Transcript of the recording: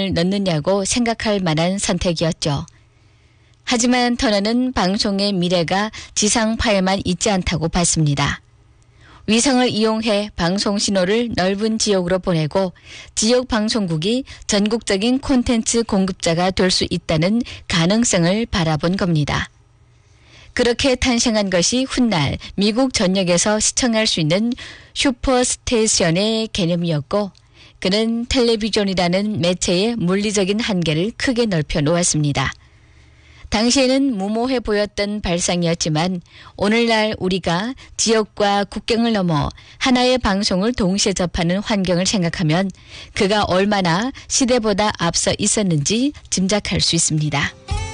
방송을 넣느냐고 생각할 만한 선택이었죠. 하지만 터너는 방송의 미래가 지상파에만 있지 않다고 봤습니다. 위성을 이용해 방송 신호를 넓은 지역으로 보내고 지역 방송국이 전국적인 콘텐츠 공급자가 될 수 있다는 가능성을 바라본 겁니다. 그렇게 탄생한 것이 훗날 미국 전역에서 시청할 수 있는 슈퍼스테이션의 개념이었고 그는 텔레비전이라는 매체의 물리적인 한계를 크게 넓혀 놓았습니다. 당시에는 무모해 보였던 발상이었지만 오늘날 우리가 지역과 국경을 넘어 하나의 방송을 동시에 접하는 환경을 생각하면 그가 얼마나 시대보다 앞서 있었는지 짐작할 수 있습니다.